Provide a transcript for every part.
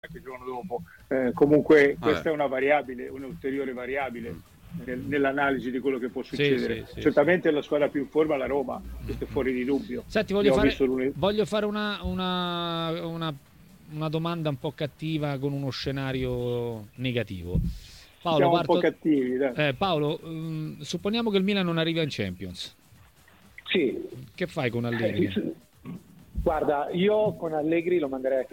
che il giorno dopo. Comunque questa è una variabile, un'ulteriore variabile nell'analisi di quello che può succedere. Certamente la squadra più in forma è la Roma, questo è fuori di dubbio. Senti, voglio fare una domanda un po' cattiva con uno scenario negativo. Paolo, siamo un po' cattivi, dai. Paolo, supponiamo che il Milan non arriva in Champions. Sì. Che fai con Allegri? Guarda, io con Allegri lo manderei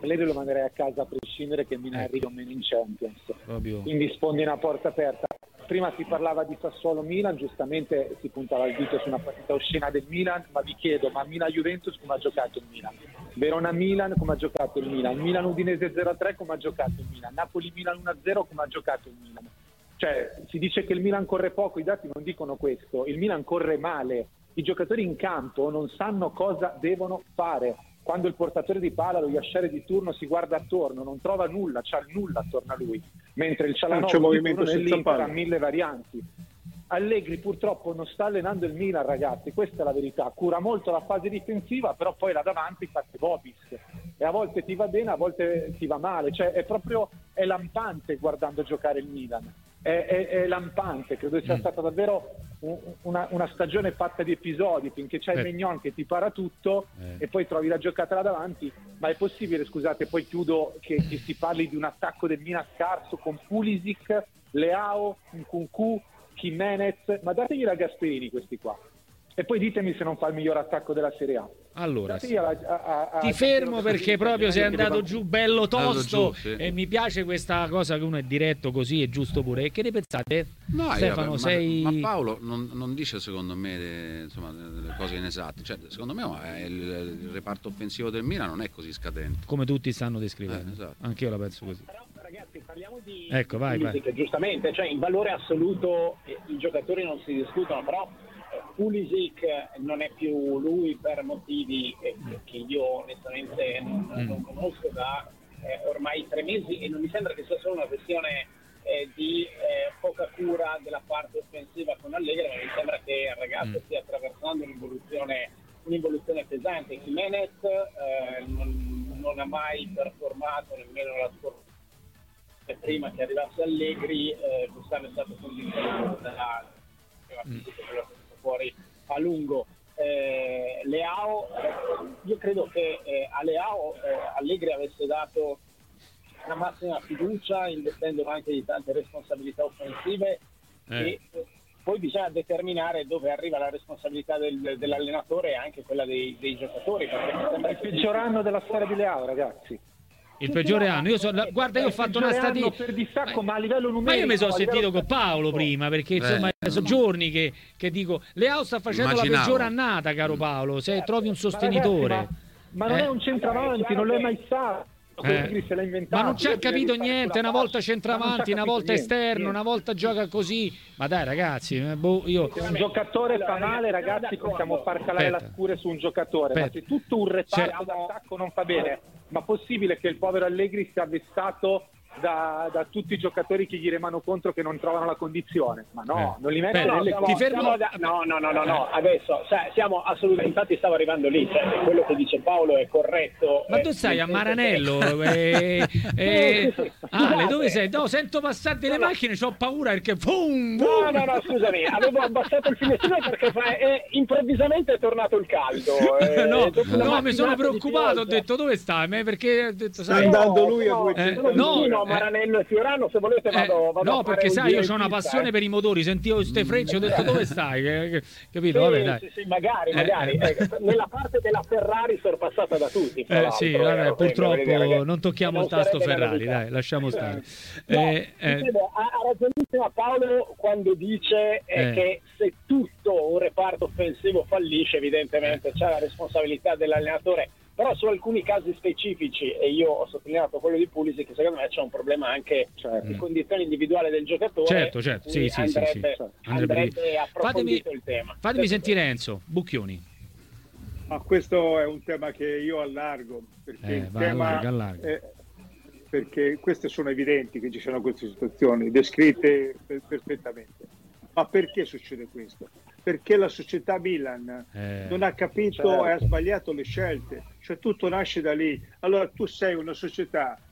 a casa a prescindere che il Milan arrivi o meno in Champions. Quindi sfondi una porta aperta. Prima si parlava di Sassuolo-Milan, giustamente si puntava il dito su una partita oscena del Milan, ma vi chiedo, ma Milan-Juventus come ha giocato il Milan? Verona-Milan come ha giocato il Milan? Milan-Udinese 0-3 come ha giocato il Milan? Napoli-Milan 1-0 come ha giocato il Milan? Cioè, si dice che il Milan corre poco, i dati non dicono questo, il Milan corre male. I giocatori in campo non sanno cosa devono fare. Quando il portatore di palla, lo Yashere di turno, si guarda attorno, non trova nulla, c'ha il nulla attorno a lui, mentre il Cialanoglu di turno nell'Inter ha 1000 varianti. Allegri purtroppo non sta allenando il Milan, ragazzi, questa è la verità. Cura molto la fase difensiva, però poi là davanti fate Bobis e a volte ti va bene, a volte ti va male. Cioè è lampante guardando giocare il Milan. È lampante, credo sia stata davvero una stagione fatta di episodi, finché c'è il Maignan che ti para tutto e poi trovi la giocata là davanti. Ma è possibile, scusate, poi chiudo, che si parli di un attacco del Milan scarso con Pulisic, Leao, Nkunku, Jimenez, ma dategli la Gasperini questi qua e poi ditemi se non fa il miglior attacco della Serie A. Allora ti fermo perché proprio sei andato giù bello tosto e mi piace questa cosa che uno è diretto così, è giusto pure. E che ne pensate? No, Stefano, ma Paolo non dice secondo me delle cose inesatte, cioè, secondo me il reparto offensivo del Milan non è così scadente come tutti stanno descrivendo, esatto. Anche io la penso così. Però ragazzi, parliamo di vai. Giustamente, cioè in valore assoluto i giocatori non si discutono, però Pulisic non è più lui per motivi che io onestamente non conosco da ormai 3 mesi, e non mi sembra che sia solo una questione di poca cura della parte offensiva con Allegri, ma mi sembra che il ragazzo stia attraversando un'involuzione pesante. Jimenez non ha mai performato nemmeno la scorsa prima che arrivasse Allegri, quest'anno è stato condizionato fuori a lungo. Leao, io credo che a Leao Allegri avesse dato la massima fiducia, investendo anche di tante responsabilità offensive e poi bisogna determinare dove arriva la responsabilità dell'allenatore e anche quella dei giocatori, perché mi sembra il peggior anno della storia di Leao, ragazzi. Il peggiore anno, guarda, io ho fatto una statistica per distacco, ma a livello numerico. Ma io mi sono sentito con Paolo prima, perché insomma sono giorni che dico Leao sta facendo la peggiore annata, caro Paolo, se trovi un sostenitore. Ragazzi, ma non è un centravanti, non lo è mai stato. Se l'ha inventato. Ma non ci ha capito niente, una volta centravanti, una volta esterno, una volta gioca così. Ma dai ragazzi, Se un giocatore fa male, ragazzi, possiamo far calare la scure su un giocatore. Ma se tutto un reparto d'attacco non fa bene, ma possibile che il povero Allegri sia vessato da tutti i giocatori che gli remano contro, che non trovano la condizione? Ma no, non li mette nelle ti fermo. No, adesso siamo assolutamente, infatti stavo arrivando lì, cioè, quello che dice Paolo è corretto. Ma tu stai a Maranello Ale, dove sei? No, sento passare delle macchine, c'ho paura perché No, scusami, avevo abbassato il finestrino perché improvvisamente è tornato il caldo. No, mi sono preoccupato, ho detto dove stai? Perché ho detto, sta andando lui a 200. Maranello e Fiorano, se volete vado no, perché sai, io ho una passione per i motori, sentivo queste frecce, ho detto dove stai? Capito? Vabbè, dai. Sì, magari. Nella parte della Ferrari sorpassata da tutti. Sì, vabbè, purtroppo non tocchiamo il tasto Ferrari, dai, lasciamo stare. Ha ragionissima Paolo quando dice che se tutto un reparto offensivo fallisce, evidentemente c'è la responsabilità dell'allenatore. Però su alcuni casi specifici, e io ho sottolineato quello di Pulisic, che secondo me c'è un problema anche di condizione individuale del giocatore. Certo, sì. Andrebbe approfondito il tema. Fatemi sentire Enzo Bucchioni. Ma questo è un tema che io allargo, perché perché queste sono evidenti che ci sono queste situazioni descritte perfettamente. Ma perché succede questo? Perché la società Milan non ha capito e ha sbagliato le scelte, cioè tutto nasce da lì. Allora tu sei una società